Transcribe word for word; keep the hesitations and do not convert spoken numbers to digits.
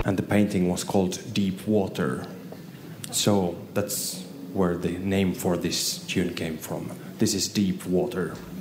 and the painting was called Deep Water. So that's where the name for this tune came from. This is Deep Water.